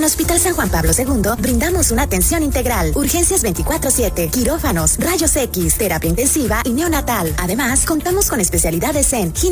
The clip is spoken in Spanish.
En Hospital San Juan Pablo II brindamos una atención integral, urgencias 24/7, quirófanos, rayos X, terapia intensiva y neonatal. Además, contamos con especialidades en